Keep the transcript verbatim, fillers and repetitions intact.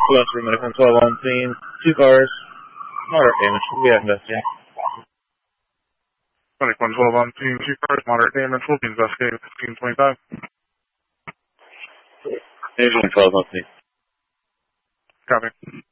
Plus, room at twelve on scene. Two cars. Moderate damage. We'll be out investigating. twenty-one twelve on scene. Two cars. Moderate damage. We'll be investigating. fifteen twenty-five. Asian twelve on scene. Copy.